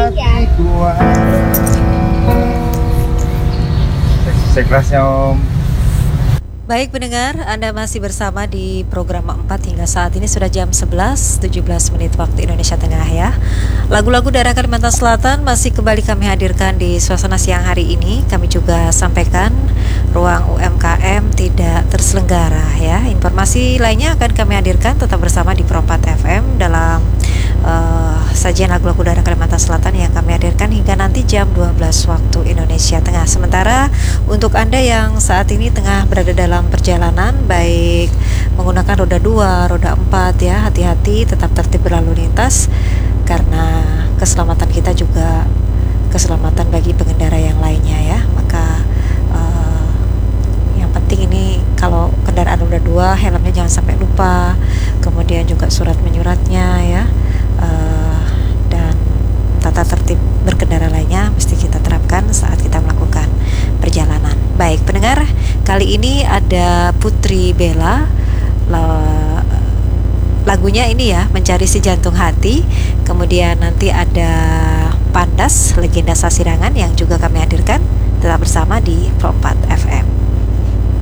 hatiku sekelasnya Om. Baik pendengar, Anda masih bersama di program 4 hingga saat ini sudah jam 11.17 menit waktu Indonesia Tengah ya. Lagu-lagu daerah Kalimantan Selatan masih kembali kami hadirkan di suasana siang hari ini. Kami juga sampaikan ruang UMKM tidak terselenggara ya. Informasi lainnya akan kami hadirkan, tetap bersama di Pro 4 FM dalam sajian lagu-lagu daerah Kalimantan Selatan yang kami hadirkan hingga nanti jam 12 waktu Indonesia Tengah. Sementara untuk Anda yang saat ini tengah berada dalam perjalanan, baik menggunakan roda 2, roda 4 ya, hati-hati, tetap tertib berlalu lintas karena keselamatan kita juga keselamatan bagi pengendara yang lainnya ya. Maka yang penting ini kalau kendaraan roda 2, helmnya jangan sampai lupa, kemudian juga surat menyuratnya ya, dan tata tertib berkendara lainnya mesti kita terapkan saat kita melakukan perjalanan. Baik pendengar, kali ini ada Putri Bella, lagunya ini ya, Mencari Si Jantung Hati. Kemudian nanti ada Pandas, Legenda Sasirangan yang juga kami hadirkan. Tetap bersama di Pro 4 FM.